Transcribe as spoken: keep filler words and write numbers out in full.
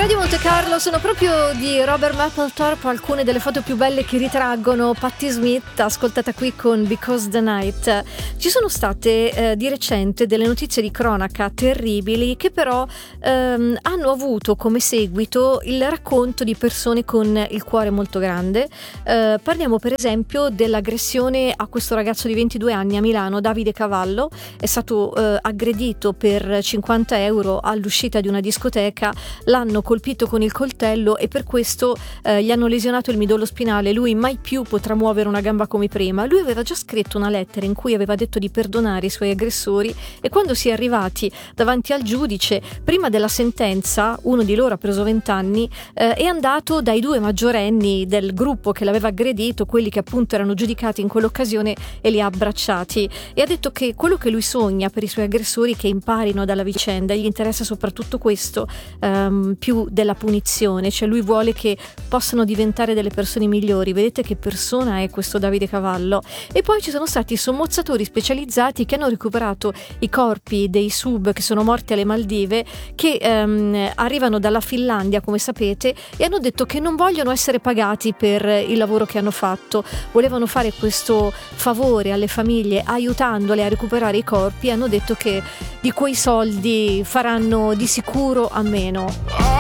Radio Monte Carlo sono proprio di Robert Mapplethorpe alcune delle foto più belle che ritraggono Patti Smith, ascoltata qui con Because the Night. Ci sono state eh, di recente delle notizie di cronaca terribili che però ehm, hanno avuto come seguito il racconto di persone con il cuore molto grande. Eh, parliamo per esempio dell'aggressione a questo ragazzo di ventidue anni a Milano, Davide Cavallo. È stato eh, aggredito per cinquanta euro all'uscita di una discoteca, l'hanno colpito con il coltello e per questo eh, gli hanno lesionato il midollo spinale. Lui mai più potrà muovere una gamba come prima. Lui aveva già scritto una lettera in cui aveva detto di perdonare i suoi aggressori e quando si è arrivati davanti al giudice, prima della sentenza, uno di loro ha preso venti anni, eh, è andato dai due maggiorenni del gruppo che l'aveva aggredito, quelli che appunto erano giudicati in quell'occasione, e li ha abbracciati e ha detto che quello che lui sogna per i suoi aggressori è che imparino dalla vicenda. Gli interessa soprattutto questo, ehm, più della punizione, cioè lui vuole che possano diventare delle persone migliori. Vedete che persona è questo Davide Cavallo. E poi ci sono stati sommozzatori specializzati che hanno recuperato i corpi dei sub che sono morti alle Maldive, che ehm, arrivano dalla Finlandia, come sapete, e hanno detto che non vogliono essere pagati per il lavoro che hanno fatto. Volevano fare questo favore alle famiglie aiutandole a recuperare i corpi e hanno detto che di quei soldi faranno di sicuro a meno.